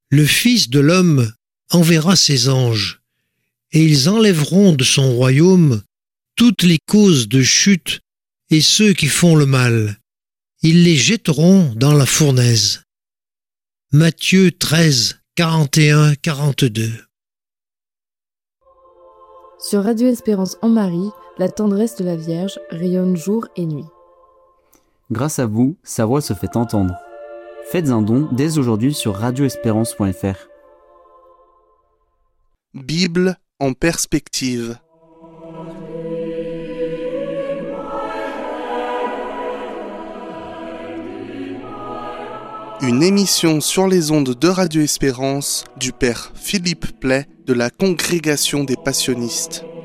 Le Fils de l'homme enverra ses anges, et ils enlèveront de son royaume toutes les causes de chute et ceux qui font le mal. Ils les jetteront dans la fournaise. Matthieu 13, 41-42. Sur Radio Espérance en Marie, la tendresse de la Vierge rayonne jour et nuit. Grâce à vous, sa voix se fait entendre. Faites un don dès aujourd'hui sur radioespérance.fr. Bible en perspective. Une émission sur les ondes de Radio Espérance du Père Philippe Play de la Congrégation des Passionnistes.